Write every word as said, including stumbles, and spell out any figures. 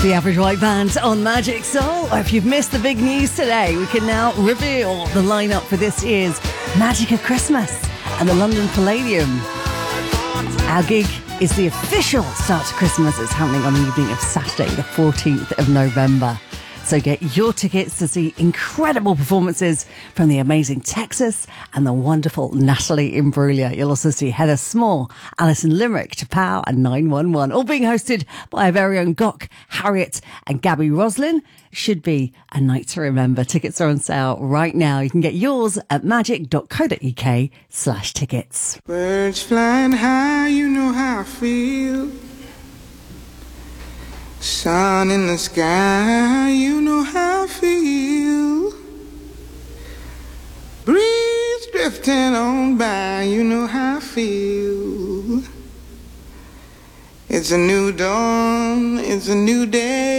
The Average White Band on Magic Soul. If you've missed the big news today, we can now reveal the lineup for this year's Magic of Christmas at the London Palladium. Our gig is the official start to Christmas. It's happening on the evening of Saturday, the fourteenth of November. So get your tickets to see incredible performances from the amazing Texas and the wonderful Natalie Imbruglia. You'll also see Heather Small, Alison Limerick, Chappelle and nine one one, all being hosted by our very own Gok, Harriet and Gabby Roslin. Should be a night to remember. Tickets are on sale right now. You can get yours at magic.co.uk slash tickets. Birds flying high, you know how I feel. Sun in the sky, you know how I feel. Breeze drifting on by, you know how I feel. It's a new dawn, it's a new day.